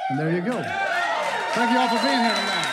And there you go. Thank you all for being here tonight.